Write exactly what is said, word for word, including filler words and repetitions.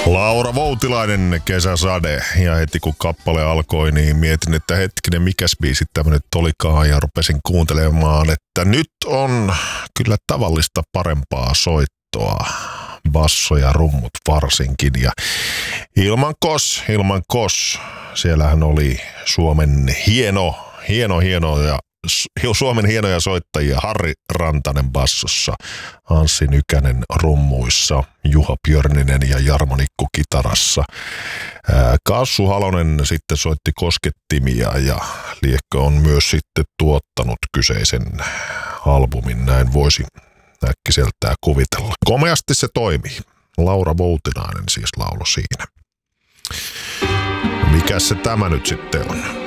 Laura Voutilainen, Kesäsade. Ja heti kun kappale alkoi, niin mietin, että hetkinen, mikäs biisi tämä nyt olikaan. Ja rupesin kuuntelemaan, että nyt on kyllä tavallista parempaa soittoa. Basso ja rummut varsinkin. Ja ilman kos, ilman kos. Siellähän oli Suomen hieno, hieno, hieno ja Suomen hienoja soittajia. Harri Rantanen bassossa, Anssi Nykänen rummuissa, Juha Björninen ja Jarmo Nikku kitarassa. Kassu Halonen sitten soitti koskettimia ja liekko on myös sitten tuottanut kyseisen albumin, näin voisi äkkiseltään kuvitella. Komeasti se toimii. Laura Voutilainen siis laulo siinä. Mikäs se tämä nyt sitten on?